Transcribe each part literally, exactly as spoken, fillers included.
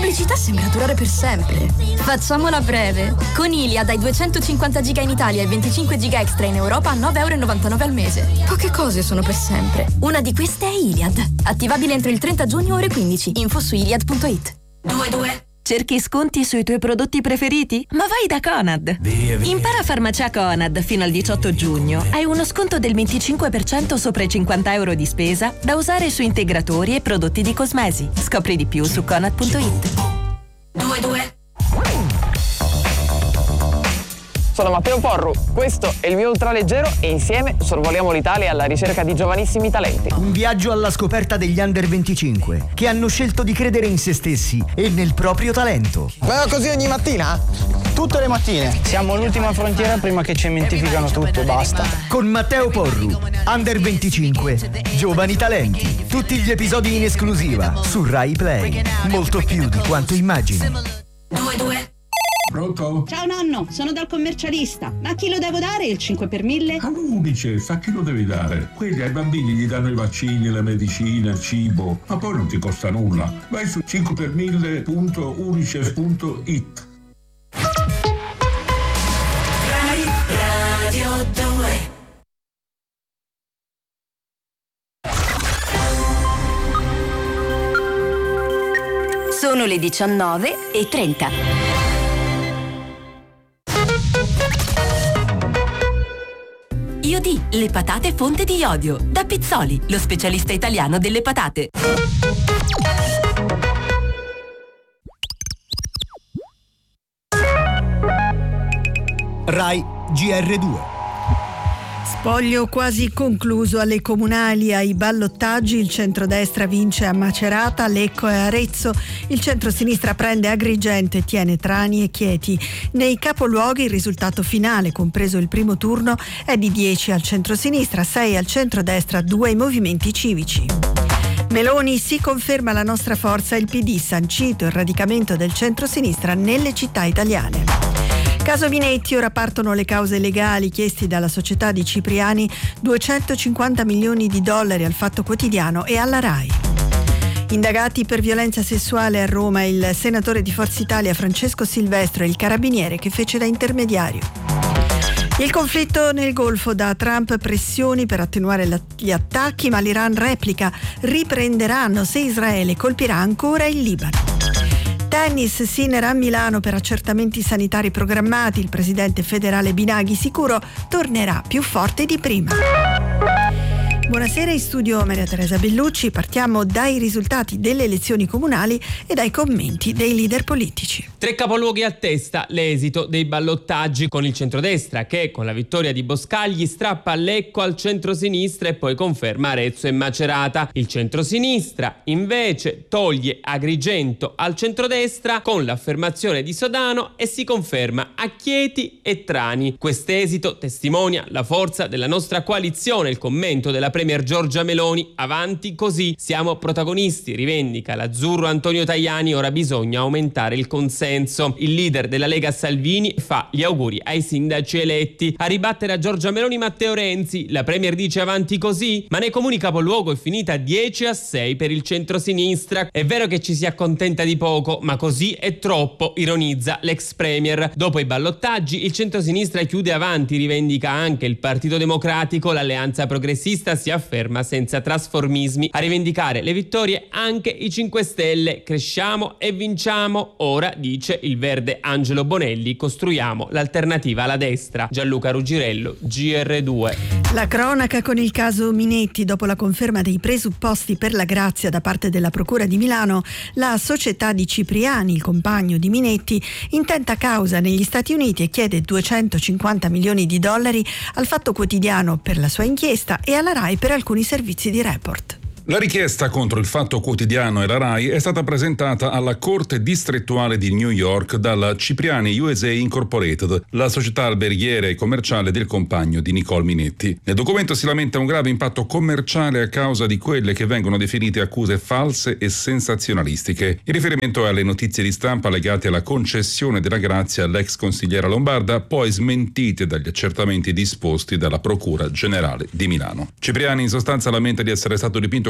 felicità sembra durare per sempre. Facciamola breve. Con Iliad hai duecentocinquanta giga in Italia e venticinque giga extra in Europa a nove virgola novantanove euro al mese. Poche cose sono per sempre. Una di queste è Iliad. Attivabile entro il trenta giugno ore quindici. Info su iliad punto it. due due Cerchi sconti sui tuoi prodotti preferiti? Ma vai da Conad! Via, via. Impara farmacia Conad fino al diciotto giugno. Hai uno sconto del venticinque per cento sopra i cinquanta euro di spesa da usare su integratori e prodotti di cosmesi. Scopri di più su conad punto it. due due Sono Matteo Porru, questo è il mio ultraleggero e insieme sorvoliamo l'Italia alla ricerca di giovanissimi talenti. Un viaggio alla scoperta degli under venticinque che hanno scelto di credere in se stessi e nel proprio talento. Ma così ogni mattina? Tutte le mattine. Siamo l'ultima frontiera prima che cementificano tutto, basta. Con Matteo Porru, under venticinque, giovani talenti. Tutti gli episodi in esclusiva su Rai Play. Molto più di quanto immagini. due due Pronto? Ciao nonno, sono dal commercialista. Ma a chi lo devo dare il cinque per mille? All'Unicef, a chi lo devi dare? Quelli ai bambini gli danno i vaccini, la medicina, il cibo, ma poi non ti costa nulla. Vai su cinque per mille punto unicef punto it. Rai Radio due. Sono le diciannove e trenta. Iodì, le patate fonte di iodio. Da Pizzoli, lo specialista italiano delle patate. Rai G R due. Spoglio quasi concluso alle comunali, ai ballottaggi. Il centrodestra vince a Macerata, Lecco e Arezzo. Il centrosinistra prende Agrigento e tiene Trani e Chieti. Nei capoluoghi il risultato finale, compreso il primo turno, è di dieci al centrosinistra, sei al centrodestra, due ai movimenti civici. Meloni: si conferma la nostra forza, il P D, sancito il radicamento del centrosinistra nelle città italiane. Caso Minetti, ora partono le cause legali, chiesti dalla società di Cipriani duecentocinquanta milioni di dollari al Fatto Quotidiano e alla RAI. Indagati per violenza sessuale a Roma il senatore di Forza Italia Francesco Silvestro e il carabiniere che fece da intermediario. Il conflitto nel Golfo, da Trump pressioni per attenuare la, gli attacchi, ma l'Iran replica: riprenderanno se Israele colpirà ancora il Libano. Tennis, Sinner a Milano per accertamenti sanitari programmati. Il presidente federale Binaghi sicuro tornerà più forte di prima. Buonasera, in studio Maria Teresa Bellucci. Partiamo dai risultati delle elezioni comunali e dai commenti dei leader politici. Tre capoluoghi a testa, l'esito dei ballottaggi, con il centrodestra che con la vittoria di Boscagli strappa Lecco al centrosinistra e poi conferma Arezzo e Macerata. Il centrosinistra invece toglie Agrigento al centrodestra con l'affermazione di Sodano e si conferma a Chieti e Trani. Quest'esito testimonia la forza della nostra coalizione. Il commento della Premier Giorgia Meloni: avanti così, siamo protagonisti, rivendica l'azzurro Antonio Tajani, ora bisogna aumentare il consenso. Il leader della Lega Salvini fa gli auguri ai sindaci eletti. A ribattere a Giorgia Meloni Matteo Renzi: la Premier dice avanti così, ma nei comuni capoluogo è finita dieci a sei per il centrosinistra. È vero che ci si accontenta di poco, ma così è troppo, ironizza l'ex Premier. Dopo i ballottaggi il centrosinistra chiude avanti, rivendica anche il Partito Democratico, l'alleanza progressista si afferma senza trasformismi. A rivendicare le vittorie anche i cinque Stelle: cresciamo e vinciamo, ora dice il verde Angelo Bonelli, costruiamo l'alternativa alla destra. Gianluca Ruggirello, G R due. La cronaca con il caso Minetti. Dopo la conferma dei presupposti per la grazia da parte della Procura di Milano, la società di Cipriani, il compagno di Minetti, intenta causa negli Stati Uniti e chiede duecentocinquanta milioni di dollari al Fatto Quotidiano per la sua inchiesta e alla RAI per alcuni servizi di report. La richiesta contro il Fatto Quotidiano e la RAI è stata presentata alla Corte distrettuale di New York dalla Cipriani U S A Incorporated, la società alberghiera e commerciale del compagno di Nicole Minetti. Nel documento si lamenta un grave impatto commerciale a causa di quelle che vengono definite accuse false e sensazionalistiche. Il riferimento è alle notizie di stampa legate alla concessione della grazia all'ex consigliera lombarda, poi smentite dagli accertamenti disposti dalla Procura Generale di Milano. Cipriani in sostanza lamenta di essere stato dipinto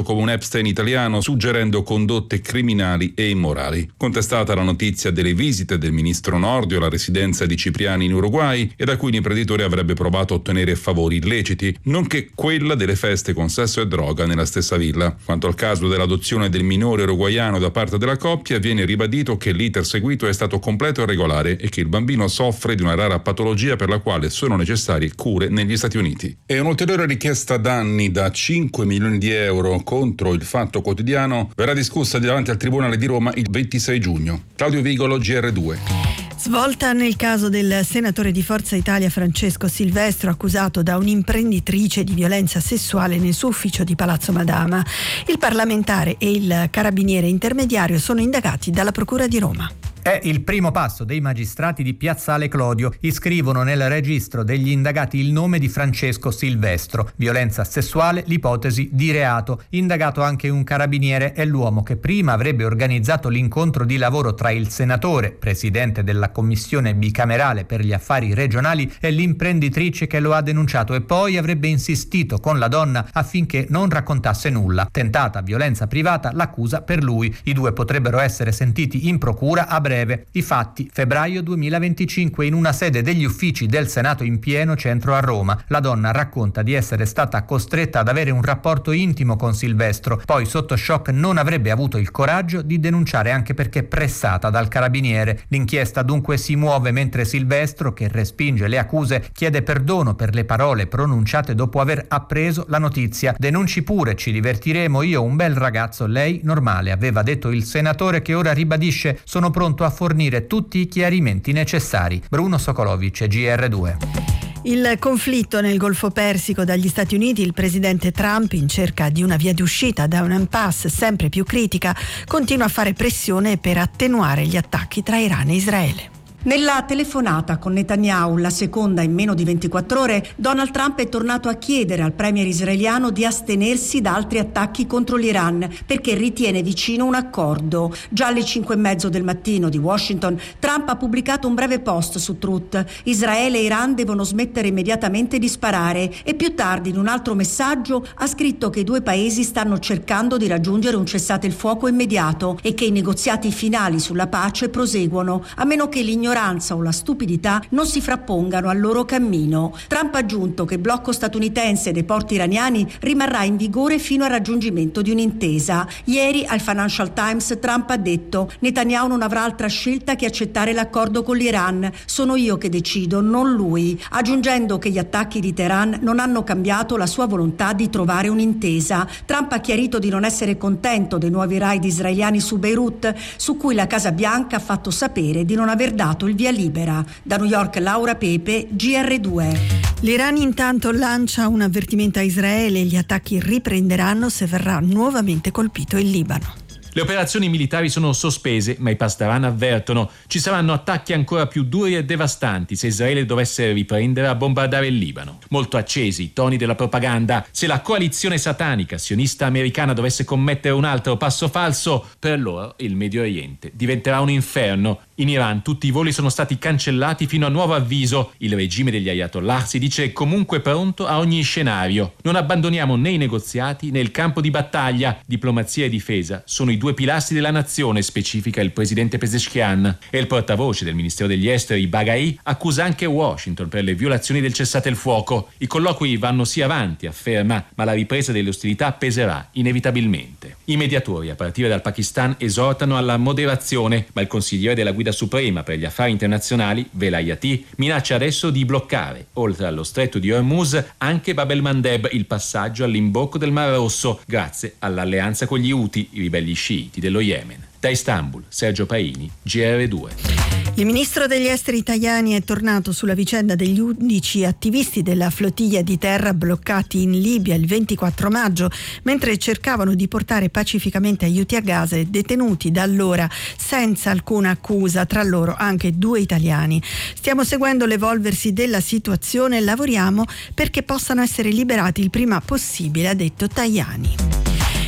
come un Epstein italiano, suggerendo condotte criminali e immorali. Contestata la notizia delle visite del ministro Nordio alla residenza di Cipriani in Uruguay e da cui l'imprenditore avrebbe provato a ottenere favori illeciti, nonché quella delle feste con sesso e droga nella stessa villa. Quanto al caso dell'adozione del minore uruguaiano da parte della coppia, viene ribadito che l'iter seguito è stato completo e regolare e che il bambino soffre di una rara patologia per la quale sono necessarie cure negli Stati Uniti. E un'ulteriore richiesta danni da cinque milioni di euro contro il Fatto Quotidiano verrà discussa davanti al Tribunale di Roma il ventisei giugno. Claudio Vigolo, G R due. Svolta nel caso del senatore di Forza Italia Francesco Silvestro, accusato da un'imprenditrice di violenza sessuale nel suo ufficio di Palazzo Madama. Il parlamentare e il carabiniere intermediario sono indagati dalla Procura di Roma. È il primo passo dei magistrati di Piazzale Clodio. Iscrivono nel registro degli indagati il nome di Francesco Silvestro. Violenza sessuale, l'ipotesi di reato. Indagato anche un carabiniere, è l'uomo che prima avrebbe organizzato l'incontro di lavoro tra il senatore, presidente della commissione bicamerale per gli affari regionali, e l'imprenditrice che lo ha denunciato, e poi avrebbe insistito con la donna affinché non raccontasse nulla. Tentata violenza privata, l'accusa per lui. I due potrebbero essere sentiti in procura a breve. I fatti: febbraio duemilaventicinque, in una sede degli uffici del Senato in pieno centro a Roma. La donna racconta di essere stata costretta ad avere un rapporto intimo con Silvestro, poi sotto shock non avrebbe avuto il coraggio di denunciare, anche perché pressata dal carabiniere. L'inchiesta dunque si muove mentre Silvestro, che respinge le accuse, chiede perdono per le parole pronunciate dopo aver appreso la notizia. Denunci pure, ci divertiremo, io un bel ragazzo, lei normale, aveva detto il senatore, che ora ribadisce: sono pronto a fornire tutti i chiarimenti necessari. Bruno Sokolovic, G R due. Il conflitto nel Golfo Persico. Dagli Stati Uniti il presidente Trump, in cerca di una via d'uscita da un'impasse sempre più critica, continua a fare pressione per attenuare gli attacchi tra Iran e Israele. Nella telefonata con Netanyahu, la seconda in meno di ventiquattro ore, Donald Trump è tornato a chiedere al premier israeliano di astenersi da altri attacchi contro l'Iran, perché ritiene vicino un accordo. Già alle cinque e mezzo del mattino di Washington, Trump ha pubblicato un breve post su Truth: Israele e Iran devono smettere immediatamente di sparare, e più tardi, in un altro messaggio, ha scritto che i due paesi stanno cercando di raggiungere un cessate il fuoco immediato e che i negoziati finali sulla pace proseguono, a meno che l'ignoranza o la stupidità non si frappongano al loro cammino. Trump ha aggiunto che il blocco statunitense dei porti iraniani rimarrà in vigore fino al raggiungimento di un'intesa. Ieri al Financial Times Trump ha detto: Netanyahu non avrà altra scelta che accettare l'accordo con l'Iran, sono io che decido, non lui, aggiungendo che gli attacchi di Teheran non hanno cambiato la sua volontà di trovare un'intesa. Trump ha chiarito di non essere contento dei nuovi raid israeliani su Beirut, su cui la Casa Bianca ha fatto sapere di non aver dato il via libera. Da New York, Laura Pepe, G R due. L'Iran intanto lancia un avvertimento a Israele: gli attacchi riprenderanno se verrà nuovamente colpito il Libano. Le operazioni militari sono sospese, ma i Pasdaran avvertono: ci saranno attacchi ancora più duri e devastanti se Israele dovesse riprendere a bombardare il Libano. Molto accesi i toni della propaganda. Se la coalizione satanica sionista americana dovesse commettere un altro passo falso, per loro il Medio Oriente diventerà un inferno. In Iran tutti i voli sono stati cancellati fino a nuovo avviso. Il regime degli Ayatollah si dice comunque pronto a ogni scenario. Non abbandoniamo né i negoziati né il campo di battaglia. Diplomazia e difesa sono i due pilastri della nazione, specifica il presidente Pezeshkian. E il portavoce del Ministero degli Esteri, Baghai, accusa anche Washington per le violazioni del cessate il fuoco. I colloqui vanno sì avanti, afferma, ma la ripresa delle ostilità peserà inevitabilmente. I mediatori, a partire dal Pakistan, esortano alla moderazione, ma il consigliere della guida suprema per gli affari internazionali, Velayati, minaccia adesso di bloccare, oltre allo stretto di Hormuz, anche Bab el-Mandeb, il passaggio all'imbocco del Mar Rosso, grazie all'alleanza con gli Houthi, i ribelli sciiti dello Yemen. Da Istanbul, Sergio Paini, G R due. Il ministro degli esteri Tajani è tornato sulla vicenda degli undici attivisti della flottiglia di terra bloccati in Libia il ventiquattro maggio, mentre cercavano di portare pacificamente aiuti a Gaza, e detenuti da allora senza alcuna accusa, tra loro anche due italiani. Stiamo seguendo l'evolversi della situazione e lavoriamo perché possano essere liberati il prima possibile, ha detto Tajani.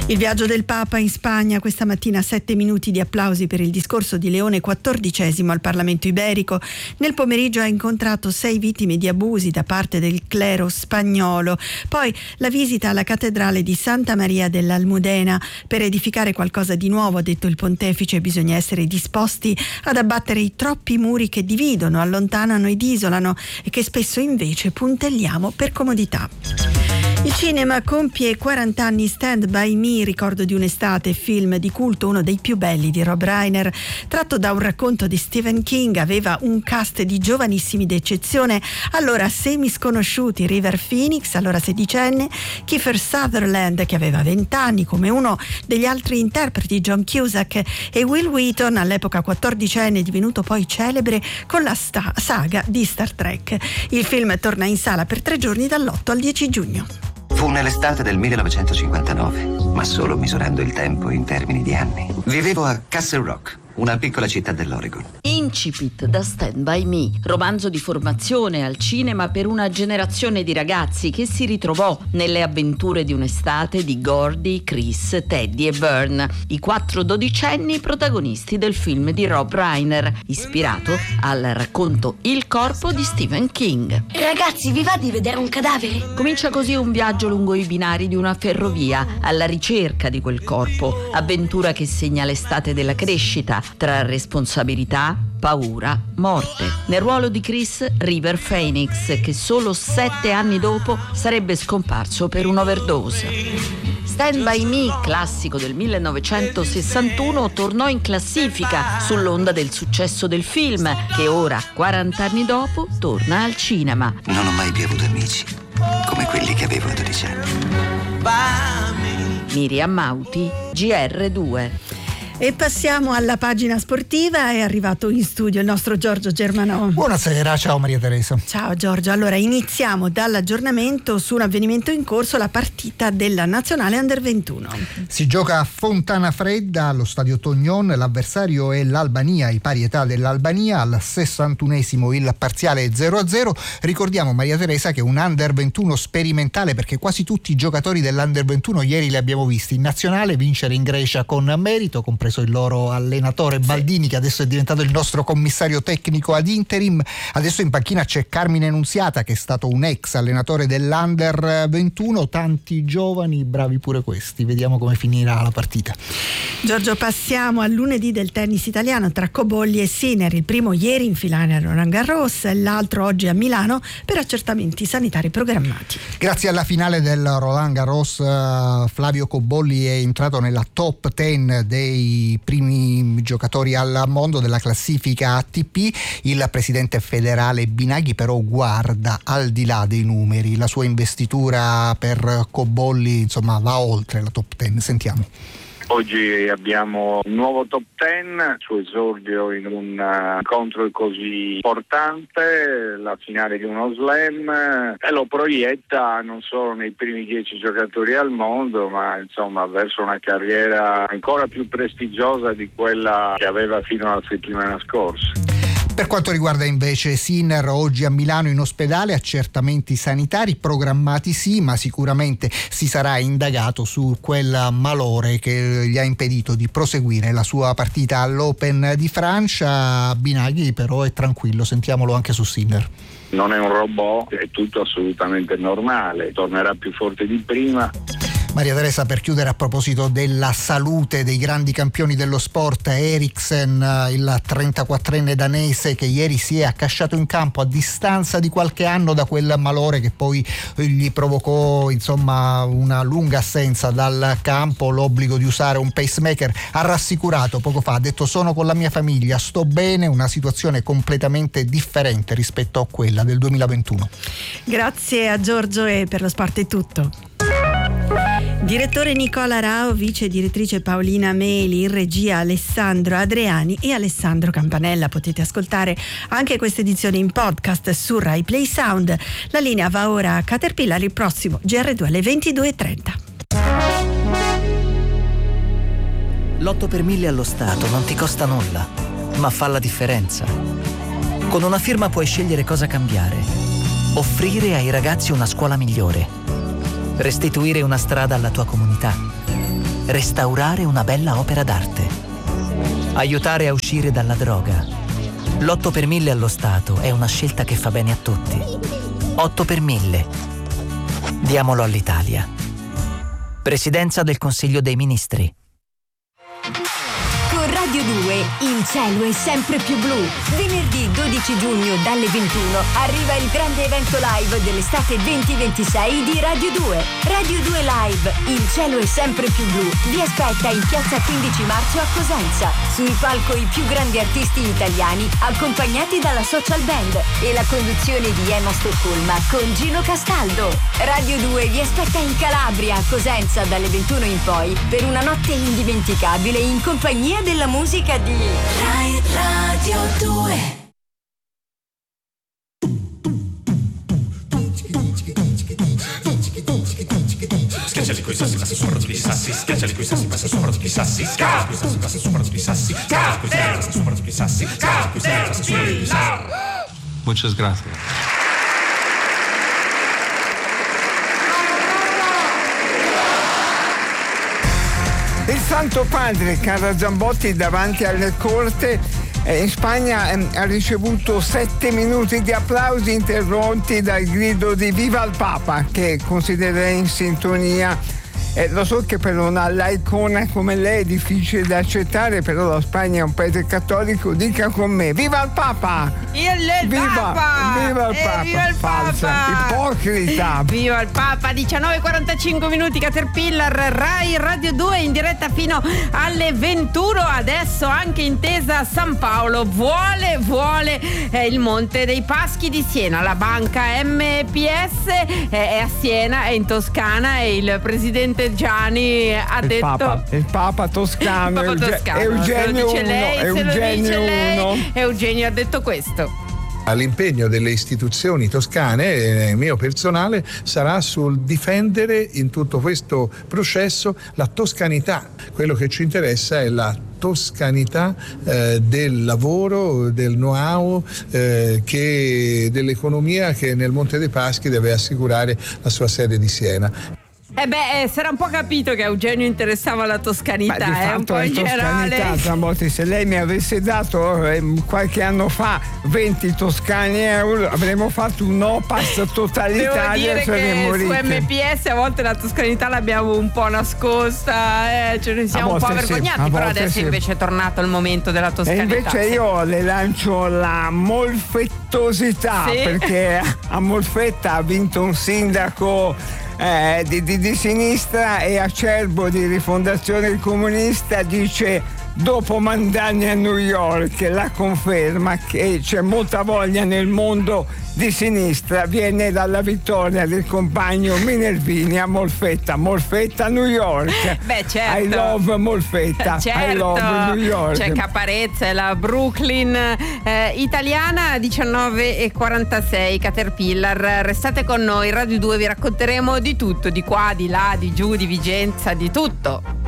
Il viaggio del Papa in Spagna questa mattina, sette minuti di applausi per il discorso di Leone quattordicesimo al Parlamento iberico. Nel pomeriggio ha incontrato sei vittime di abusi da parte del clero spagnolo. Poi la visita alla cattedrale di Santa Maria dell'Almudena. Per edificare qualcosa di nuovo, ha detto il pontefice, bisogna essere disposti ad abbattere i troppi muri che dividono, allontanano ed isolano e che spesso invece puntelliamo per comodità. Il cinema compie quaranta anni. Stand By Me, ricordo di un'estate, film di culto, uno dei più belli di Rob Reiner, tratto da un racconto di Stephen King. Aveva un cast di giovanissimi d'eccezione, allora semi sconosciuti: River Phoenix, allora sedicenne, Kiefer Sutherland, che aveva venti anni, come uno degli altri interpreti, John Cusack, e Will Wheaton, all'epoca quattordicenne, divenuto poi celebre con la sta- saga di Star Trek. Il film torna in sala per tre giorni dall'otto al dieci giugno. Fu nell'estate del millenovecentocinquantanove, ma solo misurando il tempo in termini di anni. Vivevo a Castle Rock, una piccola città dell'Oregon. Incipit da Stand By Me, romanzo di formazione al cinema per una generazione di ragazzi che si ritrovò nelle avventure di un'estate di Gordy, Chris, Teddy e Vern, i quattro dodicenni protagonisti del film di Rob Reiner, ispirato al racconto Il corpo di Stephen King. Ragazzi, vi va di vedere un cadavere? Comincia così un viaggio lungo i binari di una ferrovia alla ricerca di quel corpo, avventura che segna l'estate della crescita tra responsabilità, paura, morte. Nel ruolo di Chris, River Phoenix, che solo sette anni dopo sarebbe scomparso per un'overdose. Stand By Me, classico del millenovecentosessantuno, tornò in classifica sull'onda del successo del film, che ora, quaranta anni dopo, torna al cinema. Non ho mai più avuto amici come quelli che avevo a dodici anni. Miriam Mauti, G R due. E passiamo alla pagina sportiva. È arrivato in studio il nostro Giorgio Germanò. Buonasera, ciao Maria Teresa. Ciao Giorgio, allora iniziamo dall'aggiornamento su un avvenimento in corso, la partita della nazionale Under ventuno. Si gioca a Fontana Fredda allo stadio Tognon, l'avversario è l'Albania, i pari età dell'Albania, al sessantunesimo il parziale è zero a zero. Ricordiamo, Maria Teresa, che è un Under ventuno sperimentale, perché quasi tutti i giocatori dell'Under ventuno ieri li abbiamo visti in nazionale vincere in Grecia con merito, compreso il loro allenatore Baldini, che adesso è diventato il nostro commissario tecnico ad interim. Adesso in panchina c'è Carmine Nunziata, che è stato un ex allenatore dell'Under ventuno, tanti giovani, bravi pure questi. Vediamo come finirà la partita. Giorgio, passiamo al lunedì del tennis italiano tra Cobolli e Sinner, il primo ieri in finale a Roland Garros e l'altro oggi a Milano per accertamenti sanitari programmati. Grazie alla finale del Roland Garros, Flavio Cobolli è entrato nella top dieci dei i primi giocatori al mondo della classifica A T P. Il presidente federale Binaghi però guarda al di là dei numeri. La sua investitura per Cobolli, insomma, va oltre la top dieci. Sentiamo. Oggi abbiamo un nuovo top dieci, suo esordio in un incontro così importante, la finale di uno slam, e lo proietta non solo nei primi dieci giocatori al mondo, ma insomma verso una carriera ancora più prestigiosa di quella che aveva fino alla settimana scorsa. Per quanto riguarda invece Sinner, oggi a Milano in ospedale, accertamenti sanitari programmati sì, ma sicuramente si sarà indagato su quel malore che gli ha impedito di proseguire la sua partita all'Open di Francia. Binaghi però è tranquillo, sentiamolo anche su Sinner. Non è un robot, è tutto assolutamente normale, tornerà più forte di prima. Maria Teresa, per chiudere, a proposito della salute dei grandi campioni dello sport, Eriksen, il trentaquattrenne danese che ieri si è accasciato in campo a distanza di qualche anno da quel malore che poi gli provocò insomma una lunga assenza dal campo, l'obbligo di usare un pacemaker, ha rassicurato poco fa, ha detto: sono con la mia famiglia, sto bene, una situazione completamente differente rispetto a quella del duemilaventuno. Grazie a Giorgio, e per lo sport è tutto. Direttore Nicola Rao, vice direttrice Paolina Meli, in regia Alessandro Adriani e Alessandro Campanella. Potete ascoltare anche questa edizione in podcast su Rai Play Sound. La linea va ora a Caterpillar, il prossimo G R due alle ventidue e trenta. L'otto per mille allo Stato non ti costa nulla, ma fa la differenza. Con una firma puoi scegliere cosa cambiare. Offrire ai ragazzi una scuola migliore. Restituire una strada alla tua comunità. restaurare una bella opera d'arte, aiutare a uscire dalla droga. L'otto per mille allo Stato è una scelta che fa bene a tutti. otto per mille. Diamolo all'Italia. Presidenza del Consiglio dei Ministri. Con Radio due il cielo è sempre più blu. Venerdì dodici giugno dalle ventuno arriva il grande evento live dell'estate duemilaventisei di Radio due. Radio due Live, il cielo è sempre più blu, vi aspetta in piazza quindici marzo a Cosenza. Sul palco i più grandi artisti italiani accompagnati dalla social band e la conduzione di Emma Stoccolma con Gino Castaldo. Radio due vi aspetta in Calabria a Cosenza dalle ventuno in poi per una notte indimenticabile in compagnia della musica di Rai Radio due. Schiacciali coi sassi, passa sopra tutti i sassi. Schiacciali coi sassi, passa sopra tutti i sassi. Schiacciali coi sassi, passa sopra tutti i sassi. Schiacciali coi sassi, passa sopra tutti i sassi. Schiacciali coi sassi, passa sopra tutti i sassi. Muchas gracias. Il Santo Padre, Carla Zambotti, davanti alle corte in Spagna eh, ha ricevuto sette minuti di applausi interrotti dal grido di Viva il Papa, che considererei in sintonia. Eh, lo so che per una laicona come lei è difficile da accettare, però la Spagna è un paese cattolico. Dica con me: Viva il Papa! Il viva, Papa! Viva il eh, Papa! Viva il Falsa, Papa! ipocrita! Viva il Papa! diciannove e quarantacinque minuti, Caterpillar, Rai Radio due in diretta fino alle ventuno. Adesso anche Intesa San Paolo vuole, vuole eh, il Monte dei Paschi di Siena. La banca M P S eh, è a Siena, è in Toscana, e il presidente Gianni ha il detto Papa, il Papa toscano, il Papa Euge- toscano Eugenio se lo dice lei, uno, se lo Eugenio dice lei, uno. Eugenio ha detto questo. All'impegno delle istituzioni toscane, eh, mio personale, sarà sul difendere in tutto questo processo la toscanità. Quello che ci interessa è la toscanità eh, del lavoro, del know-how, eh, che, dell'economia che nel Monte dei Paschi deve assicurare la sua sede di Siena. Eh beh, eh, sarà un po' capito che a Eugenio interessava la toscanità, Ma di eh, fatto un po' è in generale. toscanità, Zambotti. Se lei mi avesse dato eh, qualche anno fa venti toscani euro, avremmo fatto un no pass totalitario. Devo dire e saremmo che su ricchi. M P S a volte la toscanità l'abbiamo un po' nascosta, eh, ce ne siamo un po' volte sì, vergognati, a però volte adesso sì. invece è tornato il momento della E toscanità. invece sì. io le lancio la molfettosità, Sì? perché a Molfetta ha vinto un sindaco eh, di, di, di sinistra, e Acerbo di Rifondazione Comunista dice: dopo mandarmi a New York, la conferma che c'è molta voglia nel mondo di sinistra viene dalla vittoria del compagno Minervini a Molfetta. Molfetta, New York. Beh, certo. I love Molfetta. Certo. I love New York. C'è Caparezza e la Brooklyn eh, italiana. Diciannove e quarantasei, Caterpillar. Restate con noi, Radio due, vi racconteremo di tutto, di qua, di là, di giù, di Vicenza, di tutto.